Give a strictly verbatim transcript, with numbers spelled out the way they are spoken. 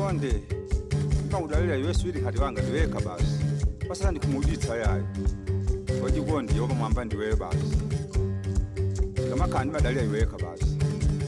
Wajibonde kama udalila yeswidi kati wanga ndiweka basi basa ndikumuditsa yayo Wajibonde yoba mwamba ndiwe basi kama kandi madalila iweka basi